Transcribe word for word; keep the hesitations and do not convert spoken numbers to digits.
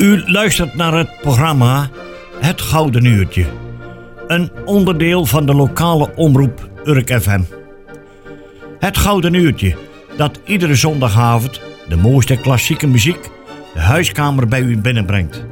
U luistert naar het programma Het Gouden Uurtje. Een onderdeel van de lokale omroep Urk F M. Het Gouden Uurtje, dat iedere zondagavond de mooiste klassieke muziek de huiskamer bij u binnenbrengt.